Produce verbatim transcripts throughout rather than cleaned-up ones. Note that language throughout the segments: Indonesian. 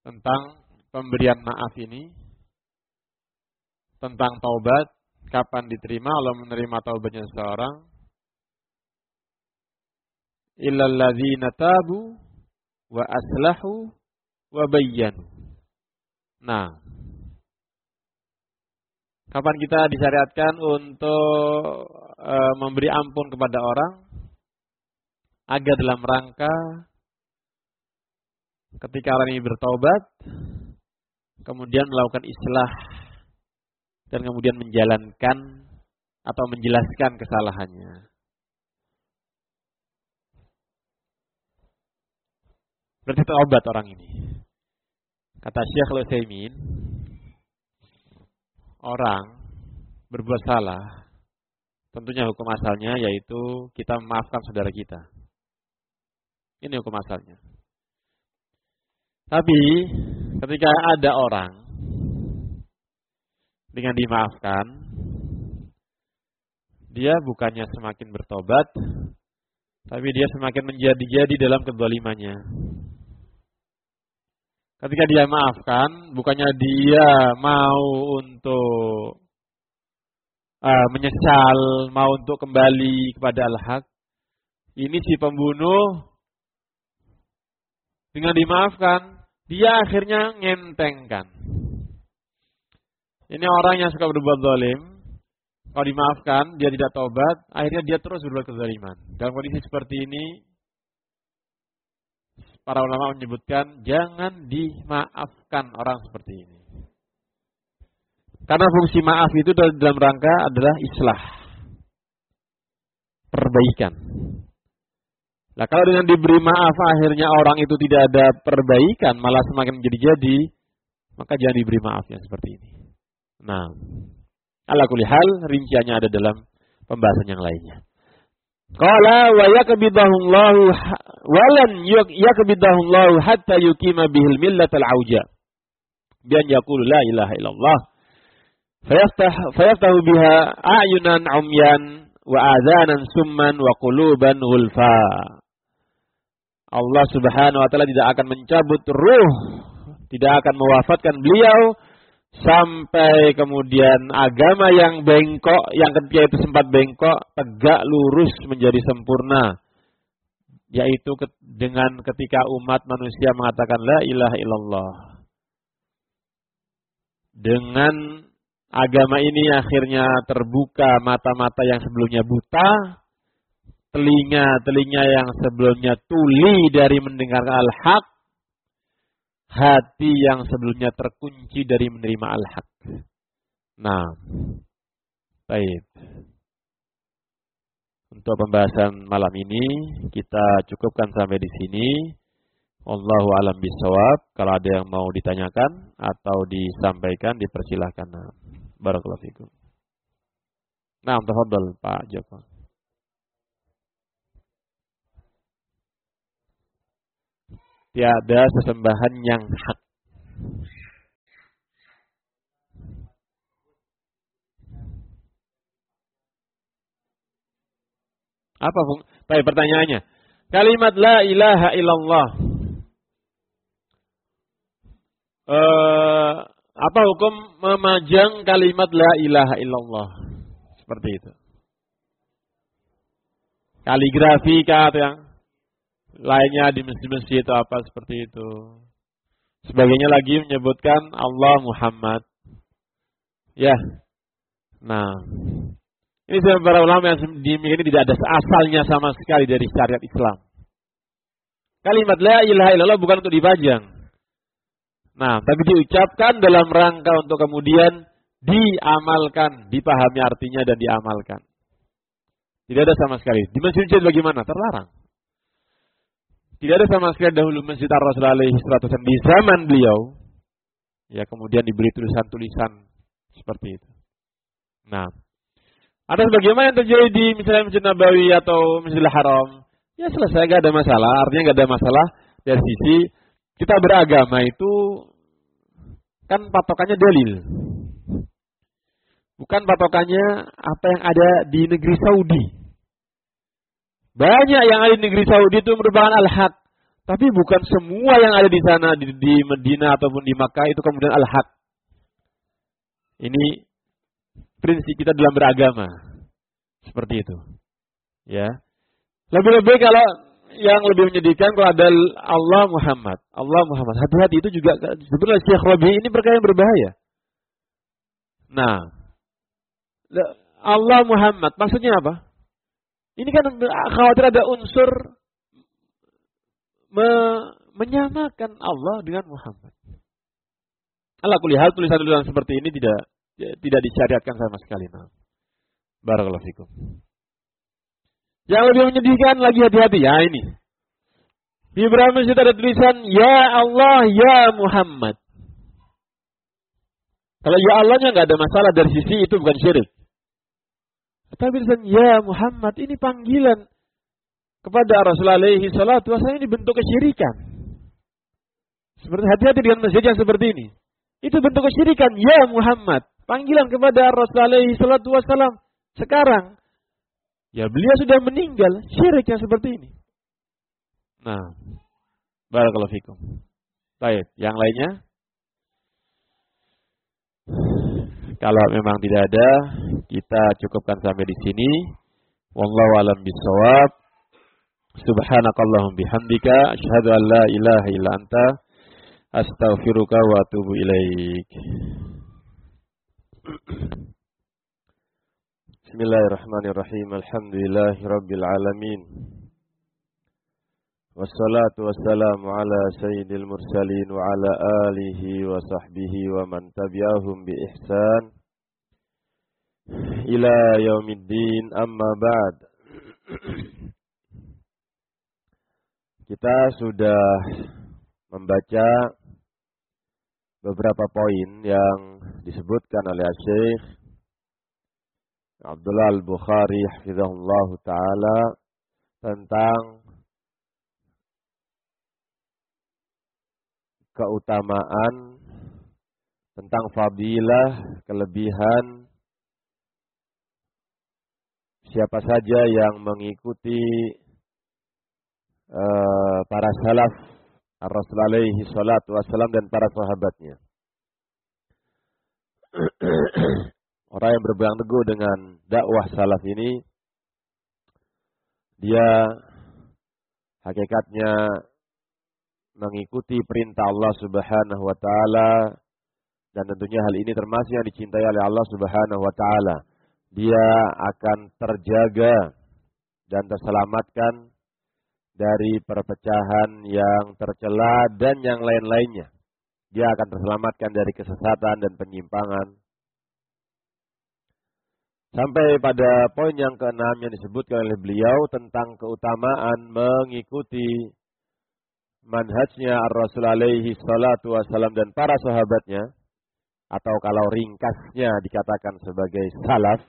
tentang pemberian maaf ini, tentang taubat, kapan diterima. Allah menerima taubatnya seseorang. Illal ladzina tabu wa aslahu wa bayyanu. Nah, kapan kita disyariatkan untuk e, memberi ampun kepada orang? Agar dalam rangka ketika orang ini bertaubat, kemudian melakukan islah, dan kemudian menjalankan atau menjelaskan kesalahannya. Berarti taubat orang ini. Kata Syekh Al-Utsaimin, orang berbuat salah, tentunya hukum asalnya yaitu kita memaafkan saudara kita. Ini hukum asalnya. Tapi ketika ada orang dengan dimaafkan, dia bukannya semakin bertobat, tapi dia semakin menjadi-jadi dalam kezalimannya. Ketika dia maafkan, bukannya dia mau untuk uh, menyesal, mau untuk kembali kepada al-haq. Ini si pembunuh dengan dimaafkan, dia akhirnya ngentengkan. Ini orang yang suka berbuat zalim, kalau dimaafkan, dia tidak taubat, akhirnya dia terus berbuat kezaliman. Dalam kondisi seperti ini, para ulama menyebutkan jangan dimaafkan orang seperti ini. Karena fungsi maaf itu dalam rangka adalah islah, perbaikan. Nah, kalau dengan diberi maaf akhirnya orang itu tidak ada perbaikan, malah semakin menjadi-jadi, maka jangan diberi maaf yang seperti ini. Nah, ala kulli hal rinciannya ada dalam pembahasan yang lainnya. Qala wa yakbidahullahu walan yakbidahullahu hatta yuqima bihil millatal auja. Bi an yaqulu la ilaha illallah. Fayaftah fayaftahu biha a'yunan umyan wa adhanan summan wa quluban ghulfa. Allah Subhanahu wa taala tidak akan mencabut ruh, tidak akan mewafatkan beliau sampai kemudian agama yang bengkok, yang ketika itu sempat bengkok, tegak lurus menjadi sempurna. Yaitu dengan ketika umat manusia mengatakan la ilaha illallah. Dengan agama ini akhirnya terbuka mata-mata yang sebelumnya buta, telinga-telinga yang sebelumnya tuli dari mendengar al-haq, hati yang sebelumnya terkunci dari menerima al-haq. Nah, baik. Untuk pembahasan malam ini kita cukupkan sampai di sini. Wallahu a'lam bishawab. Kalau ada yang mau ditanyakan atau disampaikan, dipersilahkan. Barakallahu fikum. Nah, tafadhol Pak Joko. Tiada sesembahan yang hak. Apa fung? Baik, pertanyaannya. Kalimat la ilaha illallah. Eh, apa hukum memajang kalimat la ilaha illallah? Seperti itu. Kaligrafi kah atau yang lainnya di masjid-masjid atau apa seperti itu. Sebagainya lagi menyebutkan Allah Muhammad. Ya. Nah, ini para ulama yang ini tidak ada asalnya sama sekali dari syariat Islam. Kalimat la ilaha illallah bukan untuk dipajang. Nah, tapi diucapkan dalam rangka untuk kemudian diamalkan, dipahami artinya dan diamalkan. Tidak ada sama sekali. Di masjid-masjid bagaimana? Terlarang. Tidak ada sama sekali dahulu masjid Ar-Rasul alaihi salatu wasallam di zaman beliau. Ya, kemudian diberi tulisan-tulisan seperti itu. Nah, ada sebagaimana yang terjadi di misalnya Masjid Nabawi atau Masjidil Haram. Ya selesai, gak ada masalah. Artinya gak ada masalah dari sisi kita beragama itu kan patokannya dalil. Bukan patokannya apa yang ada di negeri Saudi. Banyak yang ada di negeri Saudi itu merupakan al-haq. Tapi bukan semua yang ada di sana, di, di Medina ataupun di Makkah itu kemudian al-haq. Ini prinsip kita dalam beragama. Seperti itu. Ya. Lebih-lebih kalau yang lebih menyedihkan kalau ada Allah Muhammad. Allah Muhammad. Hati-hati itu juga sebenarnya Syekh Rabi ini perkara yang berbahaya. Nah, Allah Muhammad maksudnya apa? Ini kan khawatir ada unsur me menyamakan Allah dengan Muhammad. Ala kulli hal tulisan-tulisan seperti ini tidak tidak disyariatkan sama sekali. Nah. Barakallahu fikum. Yang lebih menyedihkan lagi hati-hati ya ini. Di beberapa masjid ada tulisan Ya Allah Ya Muhammad. Kalau Ya Allahnya nggak ada masalah dari sisi itu bukan syirik. Tapi tulisan Ya Muhammad ini panggilan kepada Rasulullah alaihi salatu wasallam ini bentuk kesyirikan. Seperti hati-hati dengan masjid yang seperti ini. Itu bentuk kesyirikan Ya Muhammad. Panggilan kepada Rasulullah alaihi salatu wasallam sekarang. Ya beliau sudah meninggal, syirik yang seperti ini. Nah, barakallahu fikum. Baik, yang lainnya? Kalau memang tidak ada, kita cukupkan sampai di sini. Wallahu a'lam bishawab. Subhanakallahumma bihamdika asyhadu an la ilaha illa anta astaghfiruka wa atubu ilaik. Bismillahirrahmanirrahim. Alhamdulillahirabbil alamin. Wassalatu wassalamu ala sayyidil mursalin wa ala alihi wa sahbihi wa man tabi'ahum bi ihsan ila yaumiddin, amma ba'd. Kita sudah membaca beberapa poin yang disebutkan oleh Syekh Abdullah Al-Bukhari hafizahullah ta'ala tentang keutamaan, tentang fadilah, kelebihan siapa saja yang mengikuti uh, para salaf Rasul alaihi salatu wassalam dan para sahabatnya. Orang yang berpegang teguh dengan dakwah salaf ini, dia hakikatnya mengikuti perintah Allah Subhanahu wa taala, dan tentunya hal ini termasuk yang dicintai oleh Allah Subhanahu wa taala. Dia akan terjaga dan terselamatkan dari perpecahan yang tercela dan yang lain-lainnya. Dia akan terselamatkan dari kesesatan dan penyimpangan. Sampai pada poin yang keenam yang disebutkan oleh beliau tentang keutamaan mengikuti manhajnya Ar-Rasul alaihi salatu wassalam dan para sahabatnya, atau kalau ringkasnya dikatakan sebagai salaf,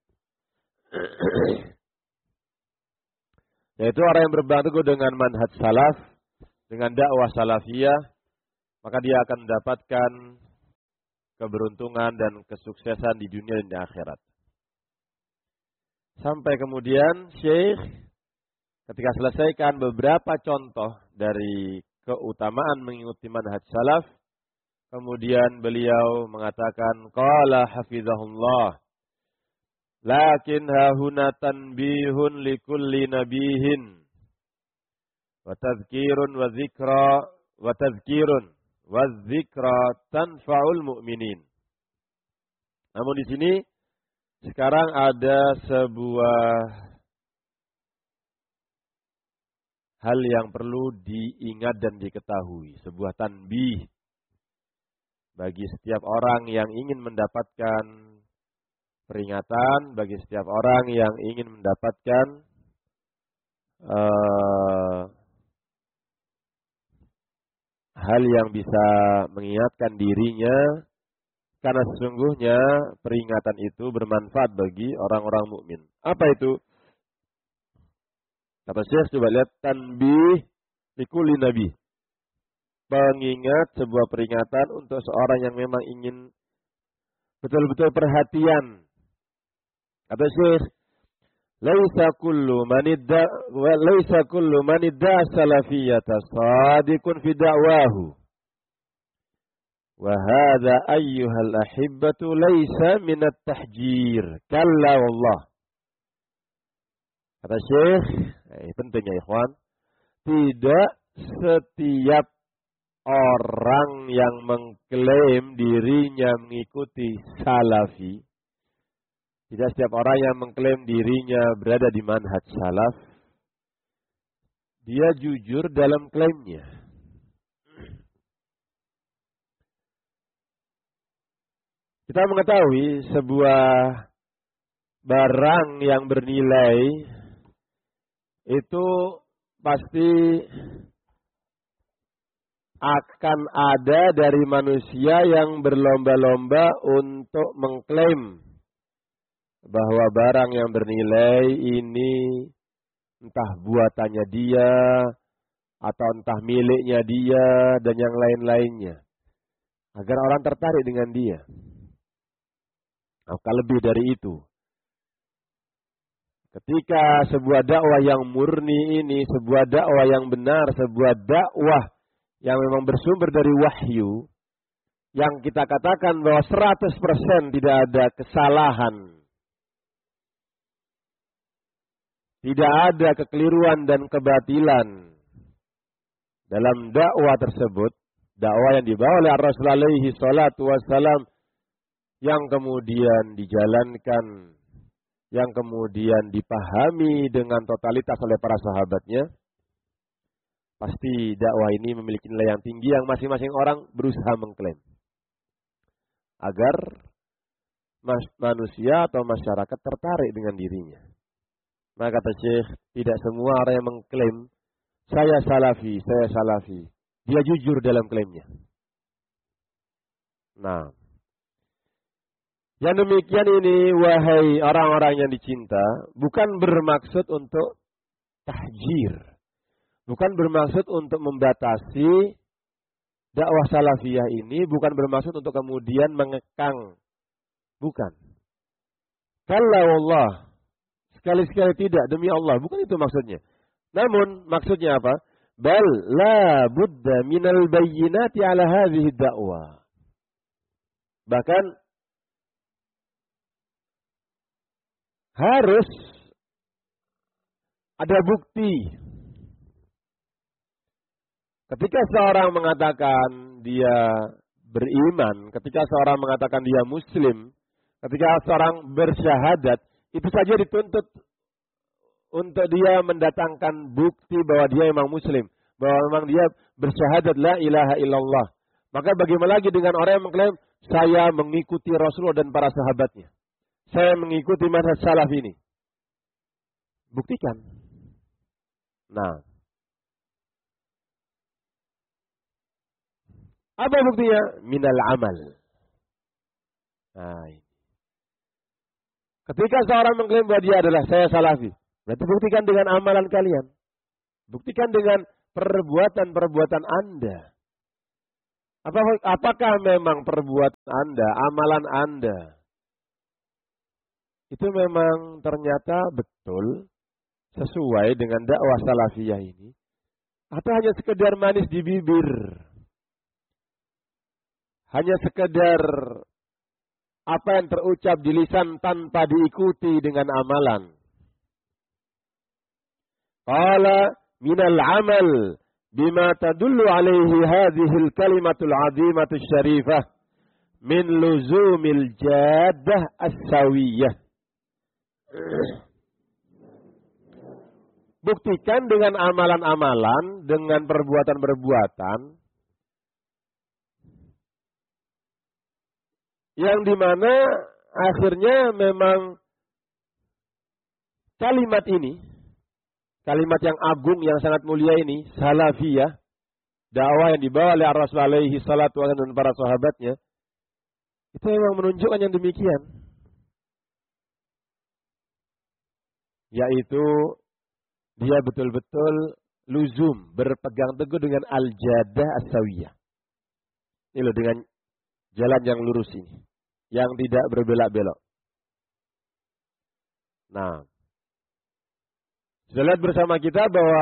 yaitu orang yang berpegang teguh dengan manhaj salaf, dengan dakwah salafiyah, maka dia akan mendapatkan keberuntungan dan kesuksesan di dunia dan di akhirat. Sampai kemudian Syekh ketika selesaikan beberapa contoh dari keutamaan mengikuti manhaj salaf, kemudian beliau mengatakan, qala hafizahullah, lakin hahuna tanbihun likulli nabihin wa tadhkirun wa dzikra wa tadhkirun wa dzikra tanfa'ul mu'minin. Namun di sini sekarang ada sebuah hal yang perlu diingat dan diketahui, sebuah tanbih bagi setiap orang yang ingin mendapatkan peringatan, bagi setiap orang yang ingin mendapatkan uh, hal yang bisa mengingatkan dirinya, karena sesungguhnya peringatan itu bermanfaat bagi orang-orang mukmin. Apa itu? Kata Syekh, coba lihat, tanbih likulli nabi. Pengingat, sebuah peringatan untuk seorang yang memang ingin betul-betul perhatian. Kata Syekh, Laisa kullu man idda wa laisa kullu man idda salafiyata sadiqun fi da'wahu. Wa hadha ayyuhal ahibbatu laisa min at-tahjir. Kalla wallah. Kata Syekh, eh, pentingnya ikhwan, tidak setiap orang yang mengklaim dirinya mengikuti salafi, tidak setiap orang yang mengklaim dirinya berada di manhaj salaf, dia jujur dalam klaimnya. Kita mengetahui sebuah barang yang bernilai itu pasti akan ada dari manusia yang berlomba-lomba untuk mengklaim bahwa barang yang bernilai ini entah buatannya dia atau entah miliknya dia dan yang lain-lainnya, agar orang tertarik dengan dia. Maka lebih dari itu, ketika sebuah dakwah yang murni ini, sebuah dakwah yang benar, sebuah dakwah yang memang bersumber dari wahyu, yang kita katakan bahwa seratus persen tidak ada kesalahan, tidak ada kekeliruan dan kebatilan dalam dakwah tersebut, dakwah yang dibawa oleh Rasulullah alaihi salatu wassalam, yang kemudian dijalankan, yang kemudian dipahami dengan totalitas oleh para sahabatnya, pasti dakwah ini memiliki nilai yang tinggi yang masing-masing orang berusaha mengklaim agar manusia atau masyarakat tertarik dengan dirinya. Maka kata Syekh, tidak semua orang yang mengklaim saya salafi, saya salafi, dia jujur dalam klaimnya. Nah, yang demikian ini, wahai orang-orang yang dicinta, bukan bermaksud untuk tahjir, bukan bermaksud untuk membatasi dakwah salafiyah ini, bukan bermaksud untuk kemudian mengekang, bukan. Kalla wallah, sekali-sekali tidak, demi Allah, bukan itu maksudnya. Namun maksudnya apa? Bal la budda minal bayyinati ala hadhihi dakwah. Bahkan harus ada bukti. Ketika seorang mengatakan dia beriman, ketika seorang mengatakan dia muslim, ketika seorang bersyahadat, itu saja dituntut untuk dia mendatangkan bukti bahwa dia memang muslim, bahwa memang dia bersyahadat la ilaha illallah. Maka bagaimana lagi dengan orang yang mengklaim saya mengikuti Rasulullah dan para sahabatnya, saya mengikuti manhaj salaf ini. Buktikan. Nah, apa buktinya? Minal amal. Nah, ini. Ketika seorang mengklaim bahwa dia adalah saya salafi, berarti buktikan dengan amalan kalian. Buktikan dengan perbuatan-perbuatan Anda. Apakah memang perbuatan Anda, amalan Anda, itu memang ternyata betul sesuai dengan dakwah salafiyah ini, atau hanya sekedar manis di bibir, hanya sekedar apa yang terucap di lisan tanpa diikuti dengan amalan. Qala minal amal bima tadullu alaihi hadhil kalimatul azimatul syarifah min luzumil jaddah as-sawiyah. Buktikan dengan amalan-amalan, dengan perbuatan-perbuatan yang dimana akhirnya memang kalimat ini, kalimat yang agung, yang sangat mulia ini, salafiyah, dakwah yang dibawa oleh Rasulullah alaihi salatu wasallam dan para sahabatnya, itu memang menunjukkan yang demikian. Yaitu dia betul-betul luzum, berpegang teguh dengan al-jadah as-sawiyah. Ini loh, dengan jalan yang lurus ini, yang tidak berbelak-belok. Nah, Sudah lihat bersama kita bahwa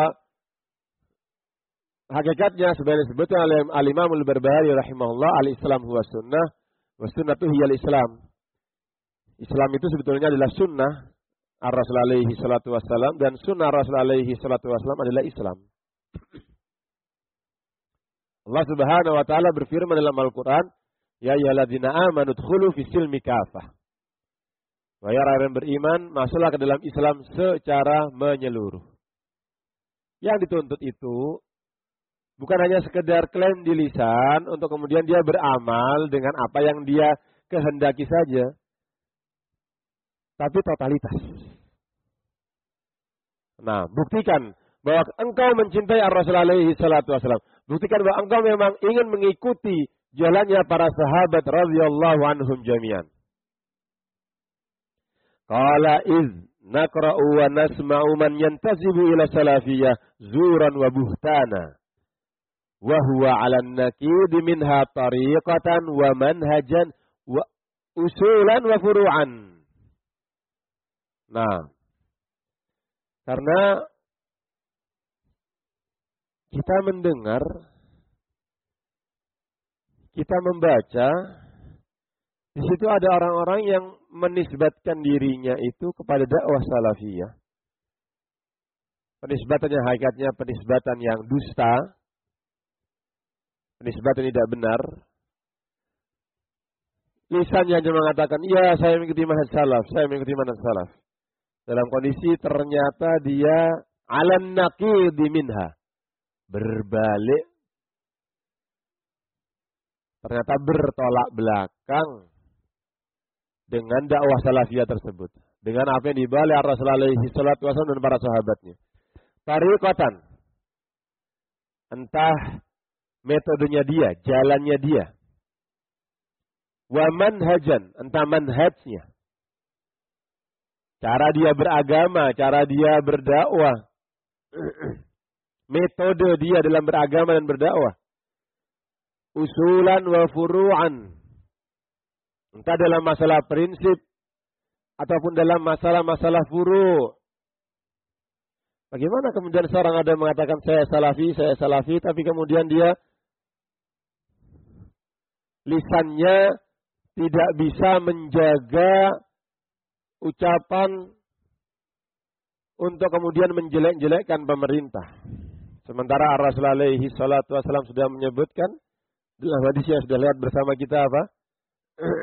hakikatnya sebenarnya disebutkan oleh Al-Imam Al-Barbahari rahimahullah, al-Islam huwa sunnah, wa sunnatu hiyal Islam. Islam itu sebetulnya adalah sunnah Ar-Rasul alaihi salatu wassalam, dan sunnah Rasul alaihi salatu wassalam adalah Islam. Allah Subhanahu wa taala berfirman dalam Al-Qur'an, ya ayyuhalladzina amanu dkhulu fis silmi kafah. Wahai orang yang beriman, masuklah ke dalam Islam secara menyeluruh. Yang dituntut itu bukan hanya sekedar klaim di lisan untuk kemudian dia beramal dengan apa yang dia kehendaki saja, tapi totalitas. Nah, buktikan bahwa engkau mencintai Ar-Rasul alaihi salatu wassalam. Buktikan bahwa engkau memang ingin mengikuti jalannya para sahabat radhiyallahu anhum jami'an. Qala iz naqra'u wa nasma'u man yantasibu ila salafiyah zuran wa buhtana. Wa huwa 'ala an-naqid minha tariqatan wa manhajan wa usulan wa furu'an. Nah, karena kita mendengar, kita membaca, di situ ada orang-orang yang menisbatkan dirinya itu kepada dakwah salafiyah. Penisbatannya hakikatnya penisbatan yang dusta, penisbatan tidak benar. Lisannya hanya mengatakan, iya saya mengikuti manhaj salaf, saya mengikuti manhaj salaf. Dalam kondisi ternyata dia alan naqidi minha, berbalik, ternyata bertolak belakang dengan dakwah salafiyah tersebut, dengan apa yang dibawa oleh Rasul alaihi salatu wasallam dan para sahabatnya. Tariqatan, entah metodenya dia, jalannya dia. Wa manhajan, entah manhajnya, cara dia beragama, cara dia berdakwah, metode dia dalam beragama dan berdakwah. Usulan wa furu'an, entah dalam masalah prinsip ataupun dalam masalah-masalah furu'. Bagaimana kemudian seorang ada mengatakan saya salafi, saya salafi, tapi kemudian dia lisannya tidak bisa menjaga ucapan untuk kemudian menjelek-jelekkan pemerintah. Sementara Rasul alaihi salatu wasallam sudah menyebutkan dalam hadis yang sudah lihat bersama kita apa?